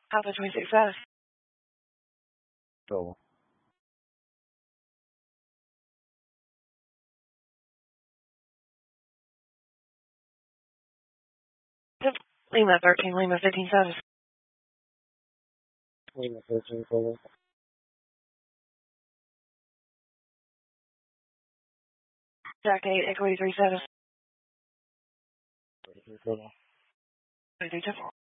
Alpha 26 status. Go. Lima 13, Lima 15 status. Lima 13, go. Jack 8, Echo 83 status. 33, go. 33,